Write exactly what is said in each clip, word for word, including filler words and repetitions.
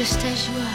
juste à joie.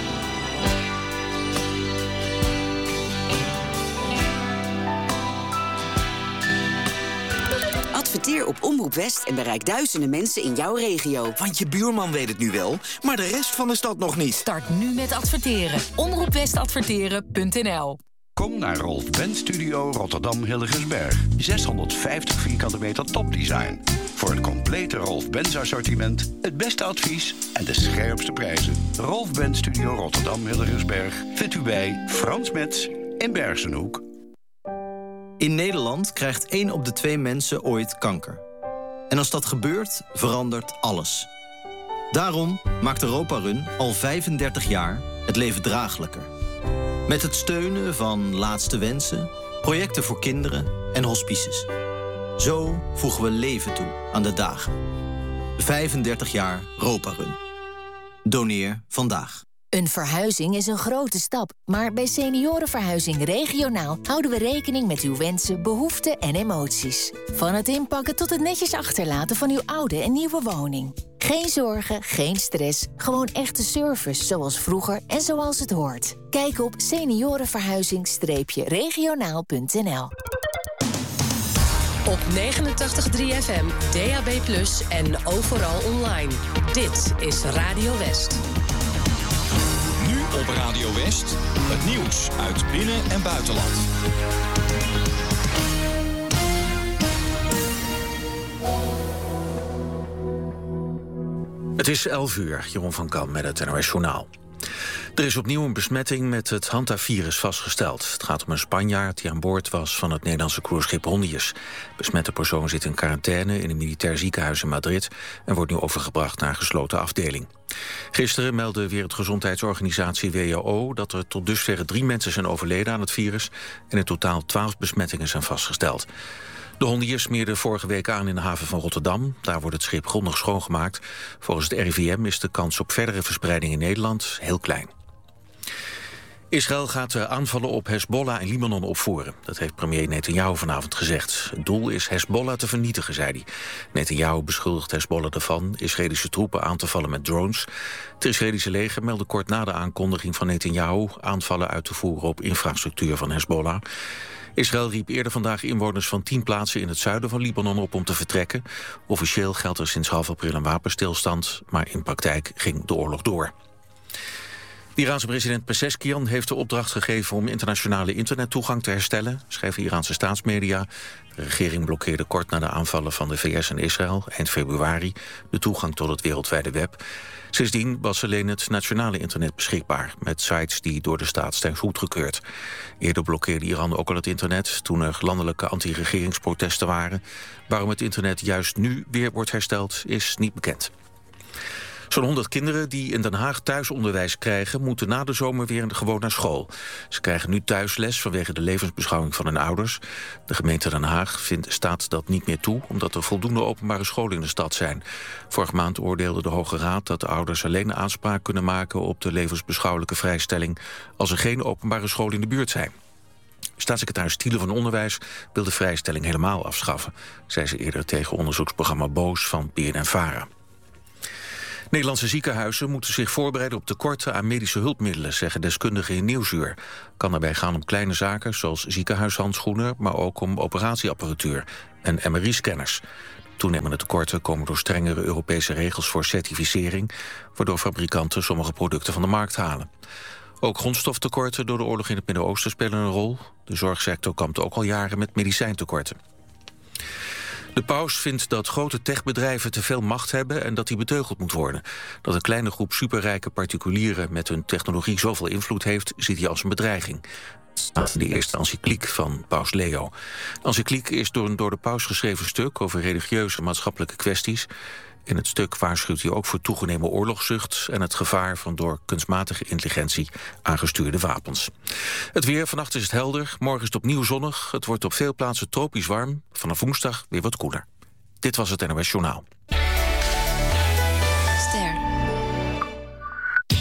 Adverteer op Omroep West en bereik duizenden mensen in jouw regio. Want je buurman weet het nu wel, maar de rest van de stad nog niet. Start nu met adverteren. omroep west adverteren punt n l. Kom naar Rolf Benz Studio Rotterdam Hillegersberg. zeshonderdvijftig vierkante meter topdesign. Voor het complete Rolf Benz assortiment, het beste advies en de scherpste prijzen. Rolf Benz Studio Rotterdam Hillegersberg vindt u bij Frans Metz in Bergsenhoek. In Nederland krijgt één op de twee mensen ooit kanker. En als dat gebeurt, verandert alles. Daarom maakt Europa Run al vijfendertig jaar het leven draaglijker. Met het steunen van Laatste Wensen, projecten voor kinderen en hospices. Zo voegen we leven toe aan de dagen. vijfendertig jaar Europa Run. Doneer vandaag. Een verhuizing is een grote stap, maar bij Seniorenverhuizing Regionaal houden we rekening met uw wensen, behoeften en emoties. Van het inpakken tot het netjes achterlaten van uw oude en nieuwe woning. Geen zorgen, geen stress, gewoon echte service zoals vroeger en zoals het hoort. Kijk op seniorenverhuizing regionaal punt n l. Op negenentachtig komma drie F M, D A B plus, en overal online. Dit is Radio West. Nu op Radio West, het nieuws uit binnen- en buitenland. Het is elf uur, Jeroen van Kam met het N O S Journaal. Er is opnieuw een besmetting met het Hantavirus vastgesteld. Het gaat om een Spanjaard die aan boord was van het Nederlandse cruiseschip Hondius. Besmette persoon zit in quarantaine in een militair ziekenhuis in Madrid en wordt nu overgebracht naar een gesloten afdeling. Gisteren meldde Wereldgezondheidsorganisatie W H O dat er tot dusver drie mensen zijn overleden aan het virus en in totaal twaalf besmettingen zijn vastgesteld. De Hondius smeerde vorige week aan in de haven van Rotterdam. Daar wordt het schip grondig schoongemaakt. Volgens het R I V M is de kans op verdere verspreiding in Nederland heel klein. Israël gaat de aanvallen op Hezbollah in Libanon opvoeren. Dat heeft premier Netanyahu vanavond gezegd. Het doel is Hezbollah te vernietigen, zei hij. Netanyahu beschuldigt Hezbollah ervan Israëlische troepen aan te vallen met drones. Het Israëlische leger meldde kort na de aankondiging van Netanyahu aanvallen uit te voeren op infrastructuur van Hezbollah. Israël riep eerder vandaag inwoners van tien plaatsen in het zuiden van Libanon op om te vertrekken. Officieel geldt er sinds half april een wapenstilstand, maar in praktijk ging de oorlog door. De Iraanse president Pezeshkian heeft de opdracht gegeven om internationale internettoegang te herstellen, schrijven Iraanse staatsmedia. De regering blokkeerde kort na de aanvallen van de V S en Israël eind februari de toegang tot het wereldwijde web. Sindsdien was alleen het nationale internet beschikbaar, met sites die door de staat zijn goedgekeurd. Eerder blokkeerde Iran ook al het internet toen er landelijke anti-regeringsprotesten waren. Waarom het internet juist nu weer wordt hersteld, is niet bekend. Zo'n honderd kinderen die in Den Haag thuisonderwijs krijgen, moeten na de zomer weer gewoon naar school. Ze krijgen nu thuisles vanwege de levensbeschouwing van hun ouders. De gemeente Den Haag vindt, staat dat niet meer toe, omdat er voldoende openbare scholen in de stad zijn. Vorige maand oordeelde de Hoge Raad dat de ouders alleen aanspraak kunnen maken op de levensbeschouwelijke vrijstelling als er geen openbare scholen in de buurt zijn. Staatssecretaris Thiele van Onderwijs wil de vrijstelling helemaal afschaffen, zei ze eerder tegen onderzoeksprogramma Boos van B N N Vara. Nederlandse ziekenhuizen moeten zich voorbereiden op tekorten aan medische hulpmiddelen, zeggen deskundigen in Nieuwsuur. Kan daarbij gaan om kleine zaken zoals ziekenhuishandschoenen, maar ook om operatieapparatuur en M R I-scanners. Toenemende tekorten komen door strengere Europese regels voor certificering, waardoor fabrikanten sommige producten van de markt halen. Ook grondstoftekorten door de oorlog in het Midden-Oosten spelen een rol. De zorgsector kampt ook al jaren met medicijntekorten. De paus vindt dat grote techbedrijven te veel macht hebben en dat die beteugeld moet worden. Dat een kleine groep superrijke particulieren met hun technologie zoveel invloed heeft, ziet hij als een bedreiging. Het staat in de eerste encycliek van paus Leo. De encycliek is door een door de paus geschreven stuk over religieuze en maatschappelijke kwesties. In het stuk waarschuwt hij ook voor toegenomen oorlogszucht en het gevaar van door kunstmatige intelligentie aangestuurde wapens. Het weer, vannacht is het helder, morgen is het opnieuw zonnig. Het wordt op veel plaatsen tropisch warm, vanaf woensdag weer wat koeler. Dit was het N O S Journaal. Staatsloterij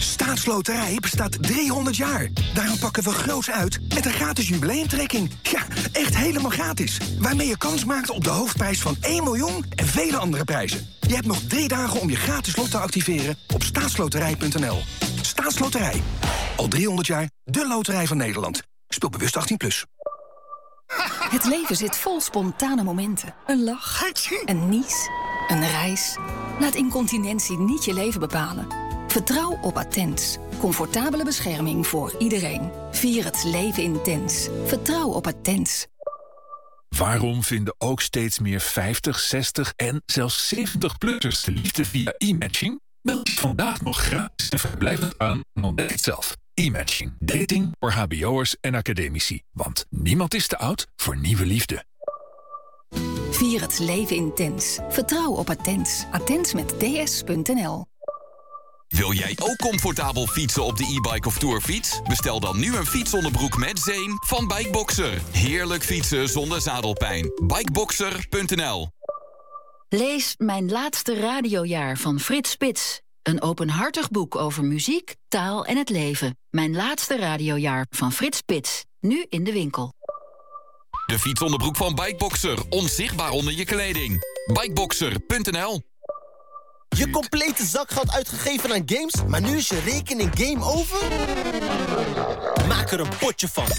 Staatsloterij bestaat driehonderd jaar. Daarom pakken we groots uit met een gratis jubileumtrekking. Ja, echt helemaal gratis. Waarmee je kans maakt op de hoofdprijs van één miljoen en vele andere prijzen. Je hebt nog drie dagen om je gratis lot te activeren op staatsloterij punt n l. Staatsloterij. Al driehonderd jaar de loterij van Nederland. Speel bewust achttien plus. Het leven zit vol spontane momenten. Een lach, een nies, een reis. Laat incontinentie niet je leven bepalen. Vertrouw op Attens. Comfortabele bescherming voor iedereen. Vier het leven intens. Vertrouw op Attens. Waarom vinden ook steeds meer vijftig, zestig en zelfs zeventig-plussers de liefde via e-matching? Meld je vandaag nog gratis en vrijblijvend aan en ontdek het zelf. E-matching. Dating voor hbo'ers en academici. Want niemand is te oud voor nieuwe liefde. Vier het leven intens. Vertrouw op Attens. Attens met ds punt n l. Wil jij ook comfortabel fietsen op de e-bike of tourfiets? Bestel dan nu een fietsonderbroek met zeem van Bikeboxer. Heerlijk fietsen zonder zadelpijn. Bikeboxer punt n l. Lees Mijn laatste radiojaar van Frits Spits. Een openhartig boek over muziek, taal en het leven. Mijn laatste radiojaar van Frits Spits. Nu in de winkel. De fietsonderbroek van Bikeboxer. Onzichtbaar onder je kleding. Bikeboxer punt n l. Je complete zakgeld uitgegeven aan games, maar nu is je rekening game over? Maak er een potje van.